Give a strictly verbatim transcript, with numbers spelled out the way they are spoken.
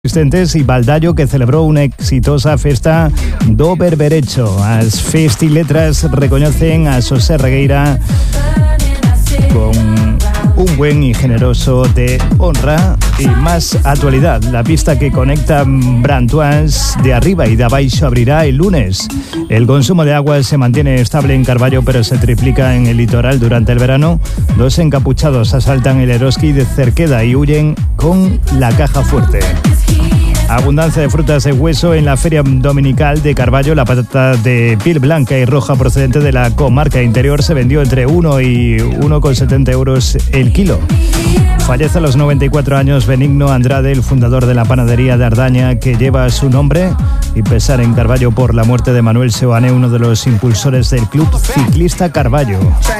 Asistentes y Baldallo, que celebró una exitosa festa do berberecho. As festi letras reconocen a Xosé Regueira con un buen y generoso de honra. Y más actualidad, la pista que conecta Brantuans de arriba y de abaixo abrirá el lunes. El consumo de agua se mantiene estable en Carballo, pero se triplica en el litoral durante el verano. Dos encapuchados asaltan el Eroski de Cerqueda y huyen con la caja fuerte. Abundancia de frutas de hueso en la feria dominical de Carballo. La patata de piel blanca y roja procedente de la comarca interior se vendió entre uno y uno con setenta euros el kilo. Fallece a los noventa y cuatro años Benigno Andrade, el fundador de la panadería de Ardaña, que lleva su nombre, y pesar en Carballo por la muerte de Manuel Seoane, uno de los impulsores del Club Ciclista Carballo.